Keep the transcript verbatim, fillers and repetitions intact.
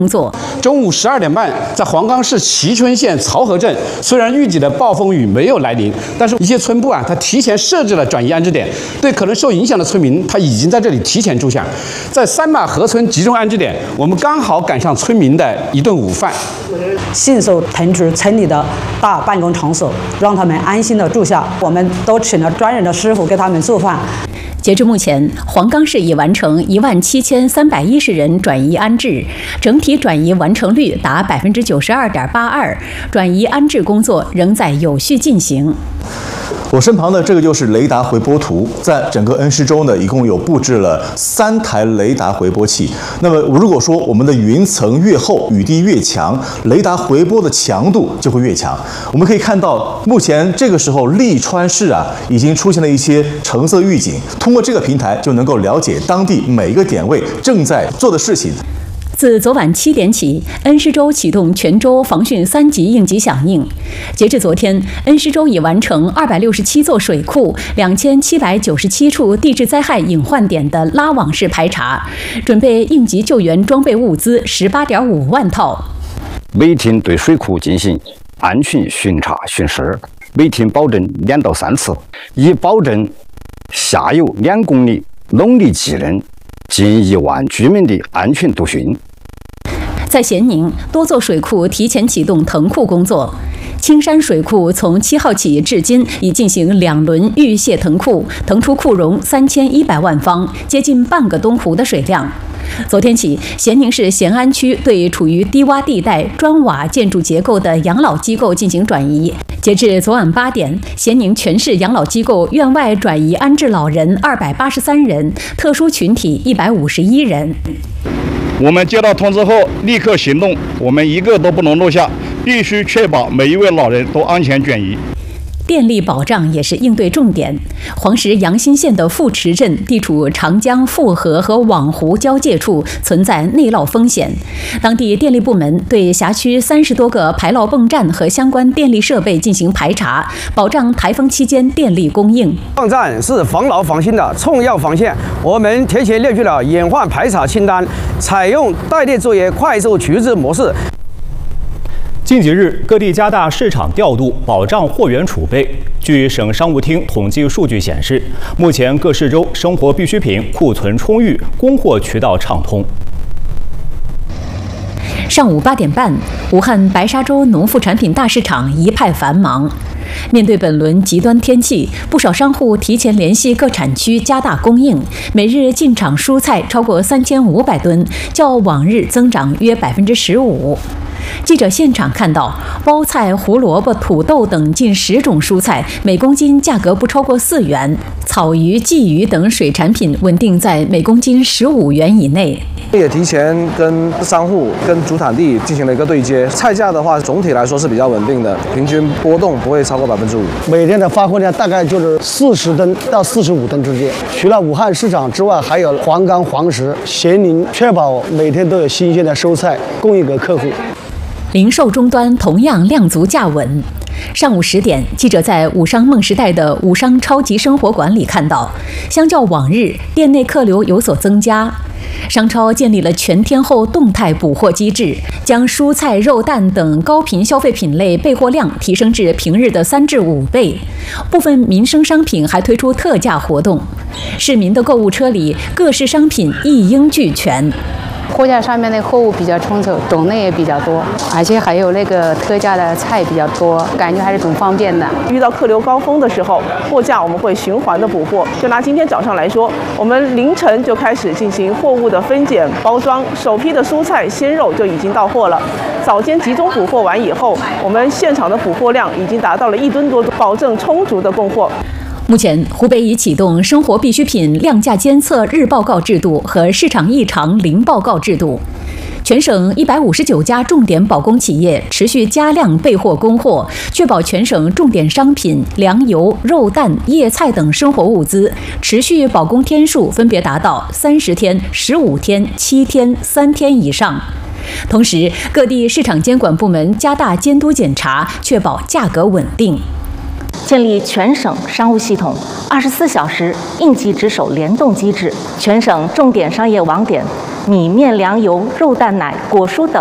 工作。 中午十二点半，在黄冈市蕲春县曹河镇，虽然预计的暴风雨没有来临，但是一些村部啊，它提前设置了转移安置点，对可能受影响的村民，他已经在这里提前住下。在三马河村集中安置点，我们刚好赶上村民的一顿午饭， 信手腾出村里的大办公场所，让他们安心的住下。我们都请了专人的师傅给他们做饭。 截至目前，黄冈市已完成一万七千三百一十人转移安置，整体转移完成率达百分之九十二点八二，转移安置工作仍在有序进行。 我身旁的这个就是雷达回波图，在整个恩施州呢，一共有布置了三台雷达回波器。那么如果说我们的云层越厚，雨滴越强，雷达回波的强度就会越强。我们可以看到，目前这个时候利川市啊，已经出现了一些橙色预警。通过这个平台，就能够了解当地每一个点位正在做的事情。 自昨晚七点起，恩施州启动全州防汛三级应急响应。截至昨天，恩施州已完成二百六十七座水库、两千七百九十七处地质灾害隐患点的拉网式排查，准备应急救援装备物资十八点五万套。 每天对水库进行安全巡查巡视，每天保证两到三次，以保证下游两公里农力技能近一万居民的安全度汛。 在咸宁，多座水库提前启动腾库工作。青山水库从七号起至今已进行两轮预泄腾库，腾出库容三千一百万方，接近半个东湖的水量。昨天起，咸宁市咸安区对处于低洼地带砖瓦建筑结构的养老机构进行转移。截至昨晚八点，咸宁全市养老机构院外转移安置老人二百八十三人，特殊群体一百五十一人。 我们接到通知后立刻行动，我们一个都不能落下，必须确保每一位老人都安全转移。 电力保障也是应对重点。黄石阳新县的富池镇地处长江富河和网湖交界处，存在内涝风险。当地电力部门对辖区三十多个排涝泵站和相关电力设备进行排查，保障台风期间电力供应。 泵站是防涝防汛的重要防线，我们提前列举了隐患排查清单，采用代列作业快速处置模式。 近几日，各地加大市场调度，保障货源储备。据省商务厅统计数据显示，目前各市州生活必需品库存充裕，供货渠道畅通。 上午八点半，武汉白沙洲农副产品大市场一派繁忙。面对本轮极端天气，不少商户提前联系各产区加大供应，每日进场蔬菜超过三千五百吨，较往日增长约百分之十五。记者现场看到，包菜、胡萝卜、土豆等近十种蔬菜，每公斤价格不超过四元；草鱼、鲫鱼等水产品稳定在每公斤十五元以内。 也提前跟商户、跟主产地进行了一个对接，菜价的话，总体来说是比较稳定的，平均波动不会超过百分之五。 每天的发货量大概就是四十吨到四十五吨之间。除了武汉市场之外，还有黄冈、黄石、咸宁，确保每天都有新鲜的蔬菜供应给客户。 零售终端同样量足价稳。上午十点，记者在武商梦时代的武商超级生活馆里看到，相较往日，店内客流有所增加。商超建立了全天候动态补货机制，将蔬菜、肉蛋等高频消费品类备货量提升至平日的三至五倍。部分民生商品还推出特价活动。市民的购物车里，各式商品一应俱全。 货架上面的货物比较充足，种类也比较多，而且还有那个特价的菜比较多，感觉还是挺方便的。 遇到客流高峰的时候，货架我们会循环的补货。就拿今天早上来说，我们凌晨就开始进行货物的分拣包装，首批的蔬菜、鲜肉就已经到货了。早间集中补货完以后，我们现场的补货量已经达到了一吨多，保证充足的供货。 目前，湖北已启动生活必需品量价监测日报告制度和市场异常零报告制度。全省一百五十九家重点保供企业持续加量备货供货，确保全省重点商品、粮油、肉蛋、叶菜等生活物资持续保供天数分别达到三十天、十五天、七天、三天以上。同时，各地市场监管部门加大监督检查，确保价格稳定。 建立全省商务系统二十四小时应急值守联动机制，全省重点商业网点米面粮油、肉蛋奶、果蔬等